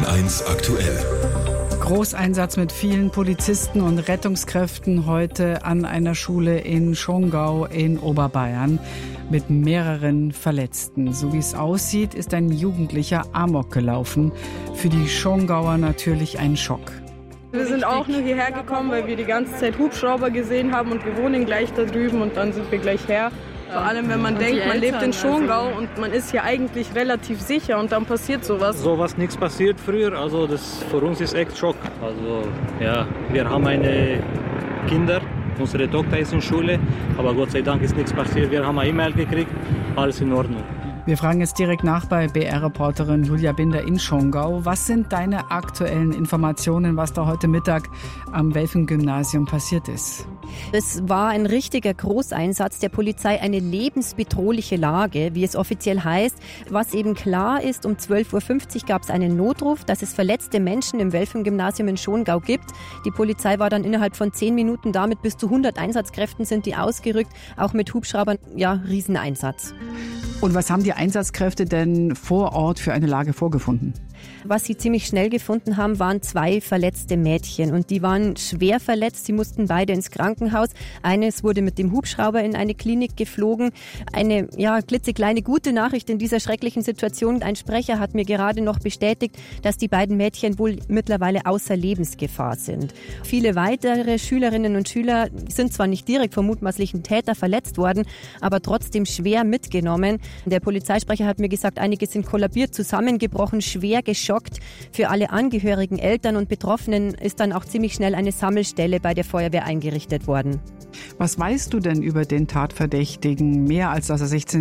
HR1 aktuell. Großeinsatz mit vielen Polizisten und Rettungskräften heute an einer Schule in Schongau in Oberbayern mit mehreren Verletzten. So wie es aussieht, ist ein Jugendlicher Amok gelaufen. Für die Schongauer natürlich ein Schock. Wir sind auch nur hierher gekommen, weil wir die ganze Zeit Hubschrauber gesehen haben und wir wohnen gleich da drüben und dann sind wir gleich her. Vor allem, wenn man denkt, man lebt in Schongau und man ist hier eigentlich relativ sicher und dann passiert sowas. Sowas nichts passiert früher, also das für uns ist echt Schock. Also ja, wir haben eine Kinder, unsere Tochter ist in Schule, aber Gott sei Dank ist nichts passiert. Wir haben eine E-Mail gekriegt, alles in Ordnung. Wir fragen jetzt direkt nach bei BR-Reporterin Julia Binder in Schongau. Was sind deine aktuellen Informationen, was da heute Mittag am Welfen-Gymnasium passiert ist? Es war ein richtiger Großeinsatz der Polizei, eine lebensbedrohliche Lage, wie es offiziell heißt. Was eben klar ist, um 12.50 Uhr gab es einen Notruf, dass es verletzte Menschen im Welfen-Gymnasium in Schongau gibt. Die Polizei war dann innerhalb von 10 Minuten da, mit bis zu 100 Einsatzkräften sind die ausgerückt, auch mit Hubschraubern, ja, Rieseneinsatz. Und was haben die Einsatzkräfte denn vor Ort für eine Lage vorgefunden? Was sie ziemlich schnell gefunden haben, waren 2 verletzte Mädchen und die waren schwer verletzt. Sie mussten beide ins Krankenhaus. Eines wurde mit dem Hubschrauber in eine Klinik geflogen. Eine klitzekleine gute Nachricht in dieser schrecklichen Situation. Ein Sprecher hat mir gerade noch bestätigt, dass die beiden Mädchen wohl mittlerweile außer Lebensgefahr sind. Viele weitere Schülerinnen und Schüler sind zwar nicht direkt vom mutmaßlichen Täter verletzt worden, aber trotzdem schwer mitgenommen. Der Polizeisprecher hat mir gesagt, einige sind kollabiert, zusammengebrochen, schwer geschockt. Für alle Angehörigen, Eltern und Betroffenen ist dann auch ziemlich schnell eine Sammelstelle bei der Feuerwehr eingerichtet worden. Was weißt du denn über den Tatverdächtigen? Mehr als dass er 16